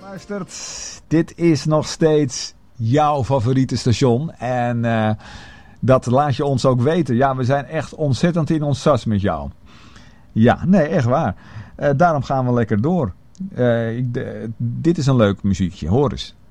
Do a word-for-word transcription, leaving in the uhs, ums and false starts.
Luistert, dit is nog steeds jouw favoriete station en uh, dat laat je ons ook weten. Ja, we zijn echt ontzettend in ons sas met jou. Ja, nee, echt waar. Uh, daarom gaan we lekker door. Uh, ik, de, dit is een leuk muziekje, hoor eens.